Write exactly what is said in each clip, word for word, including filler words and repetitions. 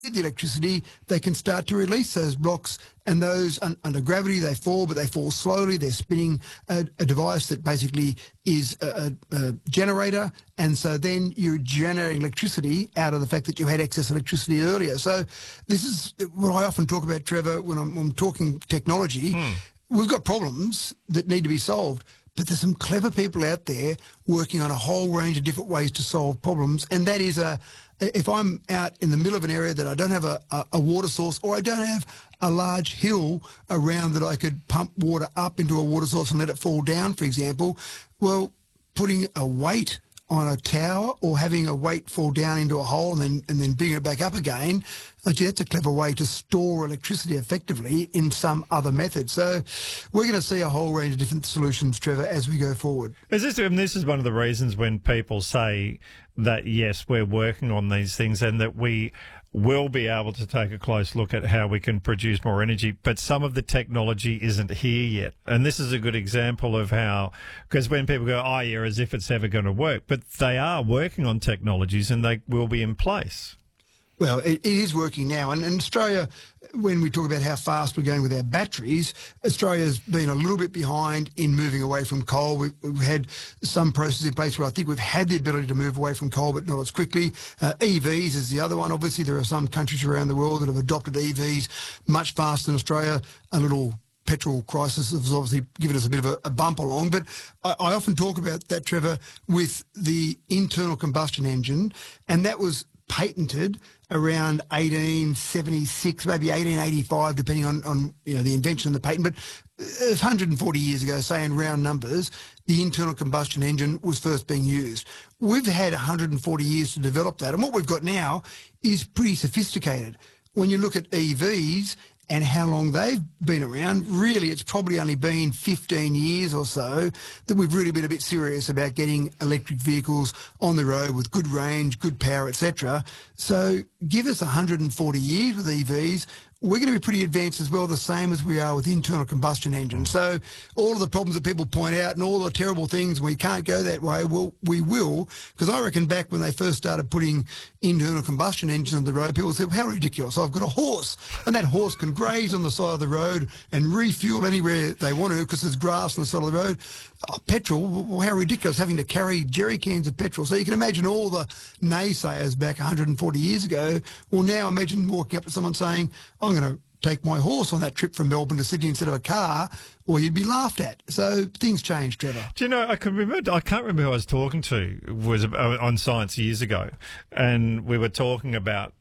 the electricity, they can start to release those blocks, and those un under gravity they fall, but they fall slowly. They're spinning a, a device that basically is a, a, a generator, and so then you're generating electricity out of the fact that you had excess electricity earlier. So this is what I often talk about, Trevor, when I'm, I'm talking technology. Hmm. We've got problems that need to be solved, but there's some clever people out there working on a whole range of different ways to solve problems, and that is a if I'm out in the middle of an area that I don't have a, a, a water source, or I don't have a large hill around that I could pump water up into a water source and let it fall down, for example, well, putting a weight on a tower or having a weight fall down into a hole and then, and then bring it back up again, actually that's a clever way to store electricity effectively in some other method. So we're going to see a whole range of different solutions, Trevor, as we go forward. Is this, and this is one of the reasons when people say that, yes, we're working on these things and that we will be able to take a close look at how we can produce more energy, but some of the technology isn't here yet. And this is a good example of how, because when people go, oh, yeah, as if it's ever going to work, but they are working on technologies and they will be in place. Well, it, it is working now. And in Australia, when we talk about how fast we're going with our batteries, Australia's been a little bit behind in moving away from coal. We've, we've had some processes in place where I think we've had the ability to move away from coal, but not as quickly. Uh, E Vs is the other one. Obviously, there are some countries around the world that have adopted E Vs much faster than Australia. A little petrol crisis has obviously given us a bit of a, a bump along, but I, I often talk about that, Trevor, with the internal combustion engine, and that was patented around eighteen seventy-six, maybe eighteen eighty-five, depending on, on you know the invention of the patent. But one hundred forty years ago, say in round numbers, the internal combustion engine was first being used. We've had one hundred forty years to develop that, and what we've got now is pretty sophisticated. When you look at E Vs and how long they've been around, really it's probably only been fifteen years or so that we've really been a bit serious about getting electric vehicles on the road with good range, good power, et cetera. So give us one hundred forty years with E Vs, we're going to be pretty advanced as well, the same as we are with internal combustion engines. So all of the problems that people point out and all the terrible things, we can't go that way, well, we will, because I reckon back when they first started putting internal combustion engines on the road, people said, well, how ridiculous, I've got a horse, and that horse can graze on the side of the road and refuel anywhere they want to because there's grass on the side of the road. Oh, petrol, well, how ridiculous, having to carry jerry cans of petrol. So you can imagine all the naysayers back one hundred forty years ago. Well, now imagine walking up to someone saying, I'm going to take my horse on that trip from Melbourne to Sydney instead of a car, or you'd be laughed at. So things change, Trevor. Do you know, I can remember, I can't remember who I was talking to, was on Science years ago, and we were talking about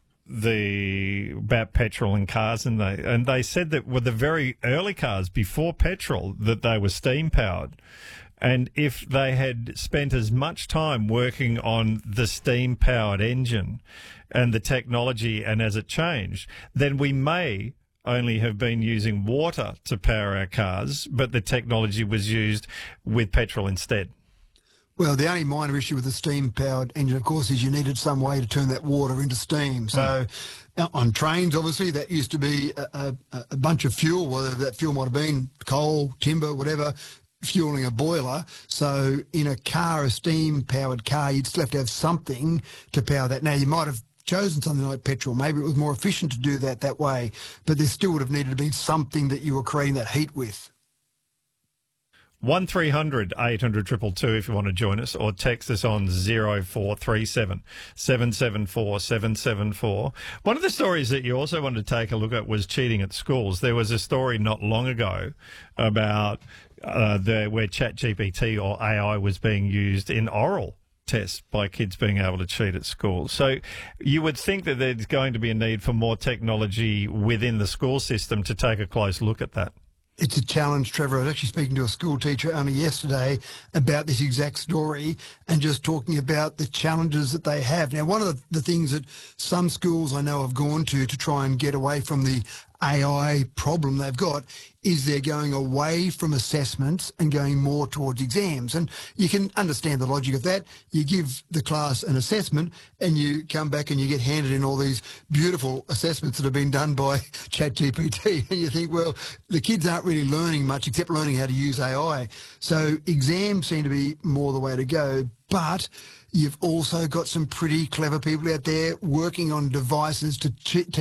the about petrol and cars, and they and they said that with the very early cars before petrol that they were steam powered, and if they had spent as much time working on the steam powered engine and the technology, and as it changed, then we may only have been using water to power our cars, but the technology was used with petrol instead. Well, the only minor issue with the steam-powered engine, of course, is you needed some way to turn that water into steam. So mm. on trains, obviously, that used to be a, a, a bunch of fuel, whether that fuel might have been coal, timber, whatever, fueling a boiler. So in a car, a steam-powered car, you'd still have to have something to power that. Now, you might have chosen something like petrol. Maybe it was more efficient to do that that way, but there still would have needed to be something that you were creating that heat with. one three hundred eight hundred two two two if you want to join us, or text us on zero four three seven seven seven four seven seven four. One of the stories that you also wanted to take a look at was cheating at schools. There was a story not long ago about uh, the, where ChatGPT or A I was being used in oral tests by kids being able to cheat at school. So you would think that there's going to be a need for more technology within the school system to take a close look at that. It's a challenge, Trevor. I was actually speaking to a school teacher only yesterday about this exact story and just talking about the challenges that they have. Now, one of the, the things that some schools I know have gone to to try and get away from the A I problem they've got is they're going away from assessments and going more towards exams. And you can understand the logic of that. You give the class an assessment and you come back and you get handed in all these beautiful assessments that have been done by ChatGPT. And you think, well, the kids aren't really learning much except learning how to use A I. So exams seem to be more the way to go. but you've also got some pretty clever people out there working on devices to, ch- to